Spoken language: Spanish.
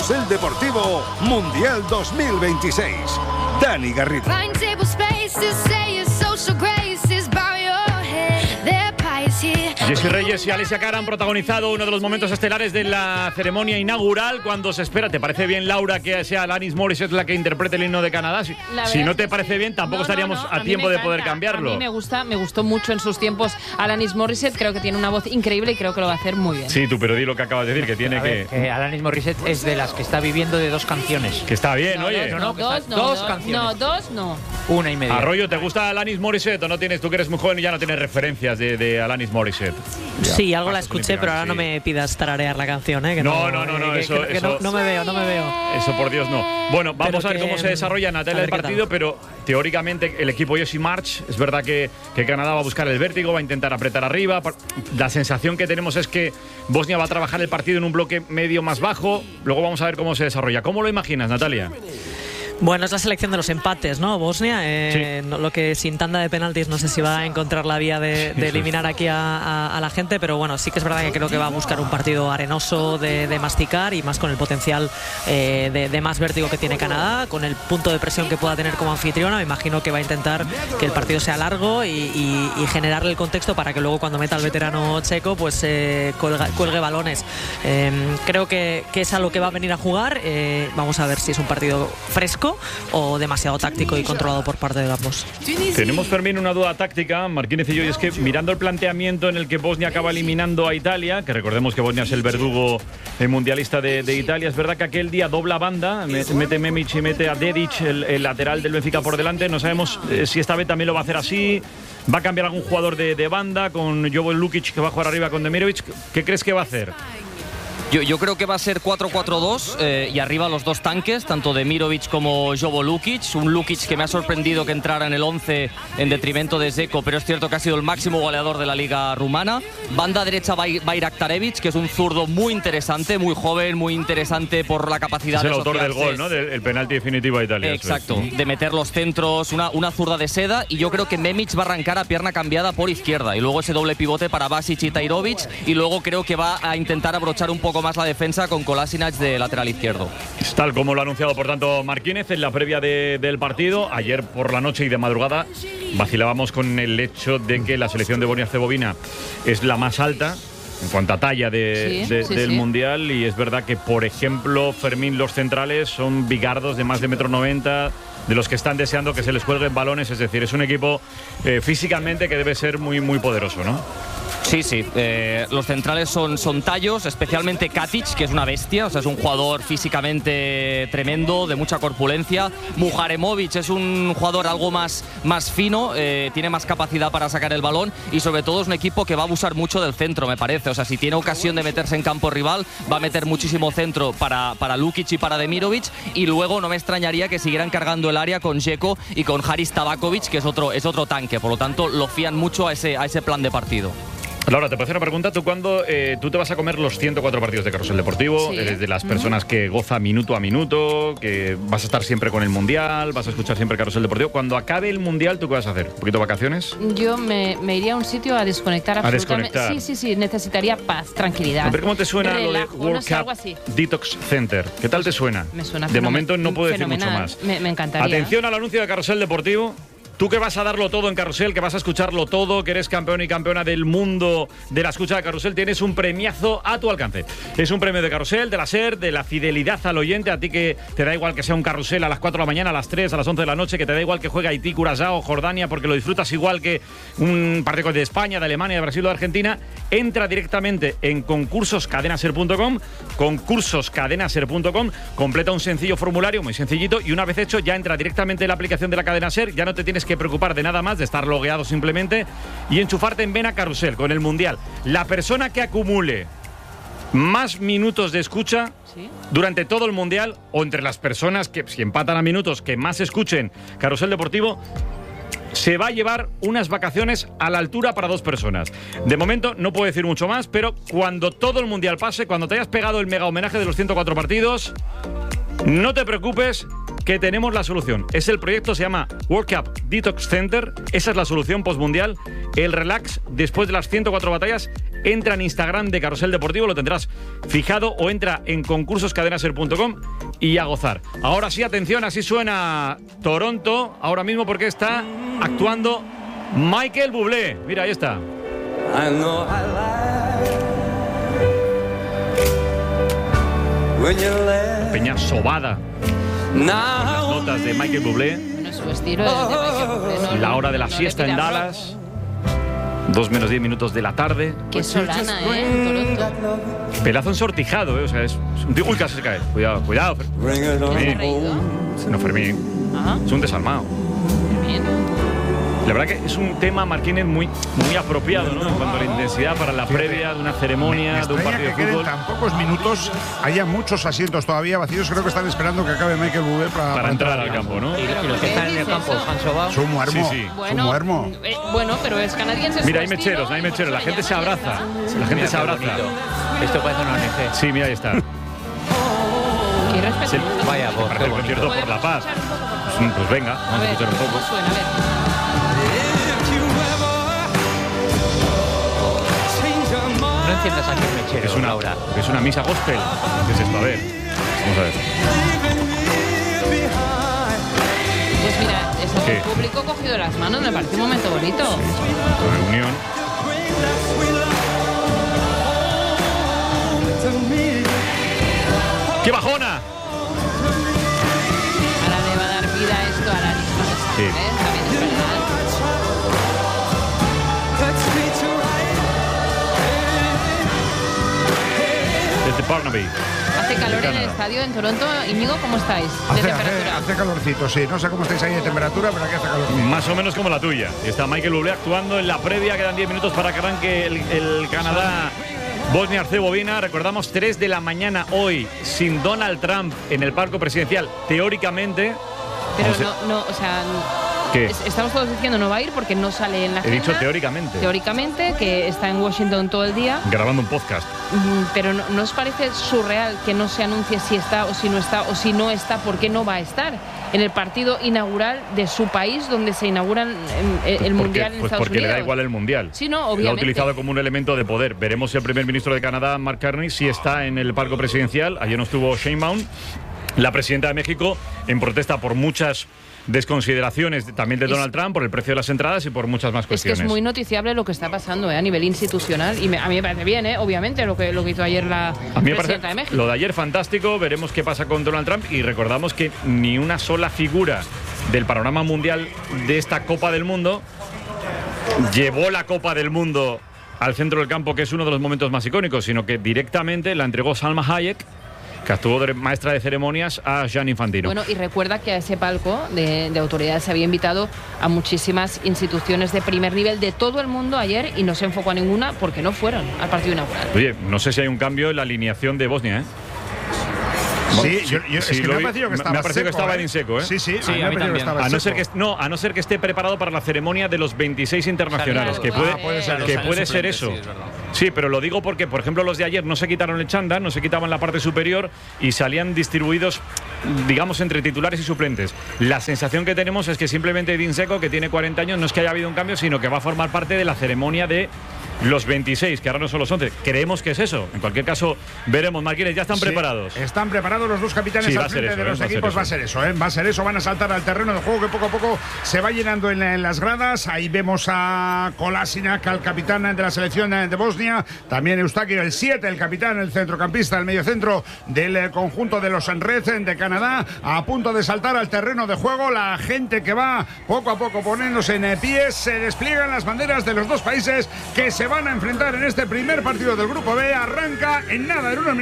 Carrusel Deportivo Mundial 2026. Dani Garrido. Jessy Reyes y Alessia Cara han protagonizado uno de los momentos estelares de la ceremonia inaugural cuando se espera. ¿Te parece bien, Laura, que sea Alanis Morissette la que interprete el himno de Canadá? Si no te parece bien, tampoco estaríamos a tiempo de poder cambiarlo. A mí me gustó mucho en sus tiempos Alanis Morissette. Creo que tiene una voz increíble y creo que lo va a hacer muy bien. Sí, tú, pero di lo que acabas de decir, que tiene que Alanis Morissette es de las que está viviendo de 2 canciones. Que está bien, oye. Dos canciones. Dos no. 1 y media. Arroyo, ¿te gusta Alanis Morissette o no tienes? Tú que eres muy joven y ya no tienes referencias de Alanis Morissette. Sí, algo la escuché, pero ahora no me pidas tararear la canción, ¿eh? Que no, no me veo. Eso por Dios no. Bueno, vamos a ver cómo se desarrolla, Natalia, el partido, pero teóricamente el equipo Jesse March, es verdad que Canadá va a buscar el vértigo, va a intentar apretar arriba. La sensación que tenemos es que Bosnia va a trabajar el partido en un bloque medio más bajo. Luego vamos a ver cómo se desarrolla. ¿Cómo lo imaginas, Natalia? Bueno, es la selección de los empates, ¿no? Bosnia, Sí. Lo que sin tanda de penaltis no sé si va a encontrar la vía de eliminar aquí a la gente, pero bueno, sí que es verdad que creo que va a buscar un partido arenoso de masticar y más con el potencial de más vértigo que tiene Canadá, con el punto de presión que pueda tener como anfitriona. Me imagino que va a intentar que el partido sea largo y generarle el contexto para que luego cuando meta al veterano checo pues cuelgue balones. Creo que es a lo que va a venir a jugar. Vamos a ver si es un partido fresco o demasiado táctico y controlado por parte de ambos. Tenemos, Fermín, una duda táctica, Martínez y yo, y es que mirando el planteamiento en el que Bosnia acaba eliminando a Italia, que recordemos que Bosnia es el verdugo mundialista de Italia, es verdad que aquel día dobla banda, mete Memic y mete a Dedic, el lateral del Benfica, por delante. No sabemos si esta vez también lo va a hacer así. ¿Va a cambiar algún jugador de banda con Jovo Lukic, que va a jugar arriba con Demirovic? ¿Qué crees que va a hacer? Yo creo que va a ser 4-4-2 y arriba los dos tanques, tanto Demirovic como Jovo Lukic. Un Lukic que me ha sorprendido que entrara en el 11 en detrimento de Dzeko, pero es cierto que ha sido el máximo goleador de la liga rumana. Banda derecha Bayraktarevic, que es un zurdo muy interesante, muy joven, muy interesante por la capacidad de... Es el autor del gol, ¿no? Del penalti definitivo a Italia. Exacto, de meter los centros, una zurda de seda, y yo creo que Memic va a arrancar a pierna cambiada por izquierda y luego ese doble pivote para Basic y Tajrovic, y luego creo que va a intentar abrochar un poco más la defensa con Kolasinac de lateral izquierdo. Tal como lo ha anunciado, por tanto, Martínez en la previa del partido. Ayer por la noche y de madrugada vacilábamos con el hecho de que la selección de Bosnia-Herzegovina es la más alta en cuanto a talla del Mundial, y es verdad que, por ejemplo, Fermín, los centrales son bigardos de más de 1,90 m, de los que están deseando que se les cuelguen balones. Es decir, es un equipo físicamente que debe ser muy, muy poderoso, ¿no? Sí, los centrales son tallos, especialmente Katic, que es una bestia, o sea, es un jugador físicamente tremendo, de mucha corpulencia. Muharemovic es un jugador algo más fino, tiene más capacidad para sacar el balón, y sobre todo es un equipo que va a abusar mucho del centro, me parece. O sea, si tiene ocasión de meterse en campo rival, va a meter muchísimo centro para Lukic y para Demirovic, y luego no me extrañaría que siguieran cargando el área con Dzeko y con Haris Tabakovic, que es otro tanque. Por lo tanto, lo fían mucho a ese plan de partido. Laura, te puedo hacer una pregunta. ¿Tú cuándo tú te vas a comer los 104 partidos de Carrusel Deportivo? Sí. Eres de las personas que goza minuto a minuto, que vas a estar siempre con el Mundial, vas a escuchar siempre Carrusel Deportivo. Cuando acabe el Mundial, ¿tú qué vas a hacer? ¿Un poquito de vacaciones? Yo me iría a un sitio a desconectar absolutamente. Desconectar. Sí, necesitaría paz, tranquilidad. A ver cómo te suena Relajo, lo de World no sé, algo Cup así. Detox Center. ¿Qué tal te suena? Me suena De momento no puedo decir mucho fenomenal. más. Me encantaría. Atención al anuncio de Carrusel Deportivo. Tú que vas a darlo todo en Carrusel, que vas a escucharlo todo, que eres campeón y campeona del mundo de la escucha de Carrusel, tienes un premiazo a tu alcance. Es un premio de Carrusel, de la SER, de la fidelidad al oyente. A ti que te da igual que sea un Carrusel a las 4 de la mañana, a las 3, a las 11 de la noche, que te da igual que juegue Haití, Curazao, Jordania, porque lo disfrutas igual que un partido de España, de Alemania, de Brasil o de Argentina. Entra directamente en concursoscadenaser.com, completa un sencillo formulario, muy sencillito, y una vez hecho ya entra directamente en la aplicación de la cadena SER. Ya no te tienes que preocupar de nada más, de estar logueado simplemente, y enchufarte en Vena Carrusel con el Mundial. La persona que acumule más minutos de escucha durante todo el Mundial, o entre las personas que, si empatan a minutos, que más escuchen Carrusel Deportivo, se va a llevar unas vacaciones a la altura para 2 personas. De momento no puedo decir mucho más, pero cuando todo el Mundial pase, cuando te hayas pegado el mega homenaje de los 104 partidos, no te preocupes, que tenemos la solución. Es el proyecto, se llama World Cup Detox Center. Esa es la solución postmundial. El relax después de las 104 batallas entra en Instagram de Carrusel Deportivo, lo tendrás fijado, o entra en concursoscadenaser.com y a gozar. Ahora sí, atención, así suena Toronto ahora mismo porque está actuando Michael Bublé. Mira, ahí está. Peña sobada. Las notas de Michael Bublé. Bueno, su estilo de Michael Bublé, La hora de la siesta en Dallas. 2 menos 10 minutos de la tarde. Qué solana, en Toronto. Pelazo ensortijado, O sea, es un tío. Uy, casi se cae. Cuidado. No, Fermín. Ajá. Es un desalmado. Bien. La verdad que es un tema, Marquínez, muy apropiado, ¿no? En cuanto a la intensidad para la previa de una ceremonia, de un partido de que fútbol. En tan pocos minutos haya muchos asientos todavía vacíos. Creo que están esperando que acabe Michael Bublé para entrar al campo, ¿no? Y los que están en el campo, ¿han sobado? Su muermo. Sí. Bueno, pero es canadiense. Mira, hay mecheros, La gente se abraza. La gente se abraza. Esto parece una ONG. Sí, mira, ahí está. Qué respeto. Vaya voz, Parece el concierto por la paz. Pues venga, vamos a escuchar un poco. ¿Cómo suena? A ver. No enciendas aquí el mechero, Laura. Es una misa gospel. ¿Qué es esto? A ver. Vamos a ver. Pues mira, eso el público cogido de las manos, me parece un momento bonito. Reunión. ¡Qué bajona! Ahora le va a dar vida a esto a la misma. Sí. También es verdad. Desde Barnaby. Hace calor en el estadio en Toronto. Íñigo, ¿cómo estáis? De temperatura. Hace calorcito, sí. No sé cómo estáis ahí de temperatura, pero aquí hace calorcito. Más o menos como la tuya. Y está Michael Bublé actuando en la previa. Quedan 10 minutos para que arranque el Canadá. Bosnia-Herzegovina, recordamos 3 de la mañana hoy, sin Donald Trump en el palco presidencial, teóricamente. Pero no, o sea, ¿qué? Estamos todos diciendo no va a ir porque no sale en la agenda. He dicho teóricamente. Teóricamente, que está en Washington todo el día. Grabando un podcast. Pero ¿no os parece surreal que no se anuncie si está o si no está, o si no está, por qué no va a estar en el partido inaugural de su país donde se inauguran el Mundial en Estados Unidos? Porque le da igual el Mundial. Sí, no, obviamente. Lo ha utilizado como un elemento de poder. Veremos si el primer ministro de Canadá, Mark Carney, si está en el palco presidencial. Ayer no estuvo Sheinbaum. La presidenta de México, en protesta por muchas desconsideraciones también de Donald Trump, por el precio de las entradas y por muchas más cuestiones. Es que es muy noticiable lo que está pasando a nivel institucional y a mí me parece bien, obviamente, lo que hizo ayer la presidenta de México. Lo de ayer fantástico, veremos qué pasa con Donald Trump y recordamos que ni una sola figura del panorama mundial de esta Copa del Mundo llevó la Copa del Mundo al centro del campo, que es uno de los momentos más icónicos, sino que directamente la entregó Salma Hayek, que actuó de maestra de ceremonias, a Gianni Infantino. Bueno, y recuerda que a ese palco de autoridades se había invitado a muchísimas instituciones de primer nivel de todo el mundo ayer y no se enfocó a ninguna porque no fueron al partido inaugural. Oye, no sé si hay un cambio en la alineación de Bosnia, ¿eh? Sí, es que me ha parecido que estaba que estaba en seco, ¿eh? Sí, a mí también. A no ser que esté preparado para la ceremonia de los 26 internacionales, que puede ser eso. Sí, pero lo digo porque, por ejemplo, los de ayer no se quitaron el chándal, no se quitaban la parte superior y salían distribuidos, digamos, entre titulares y suplentes. La sensación que tenemos es que simplemente Edin Dzeko, que tiene 40 años, no es que haya habido un cambio, sino que va a formar parte de la ceremonia de los 26, que ahora no son los 11. Creemos que es eso. En cualquier caso, veremos. Marquínez, ¿ya están preparados? Están preparados los dos capitanes al frente de los equipos. Va a ser eso. Va a ser eso. Van a saltar al terreno de juego que poco a poco se va llenando en las gradas. Ahí vemos a Kolasinac, al capitán de la selección de Bosnia. También Eustáquio, el 7, el capitán, el centrocampista, el mediocentro del conjunto de los Reds de Canadá, a punto de saltar al terreno de juego. La gente que va poco a poco poniéndose en pies. Se despliegan las banderas de los dos países que se van a enfrentar en este primer partido del Grupo B. Arranca en nada, en unos minutos.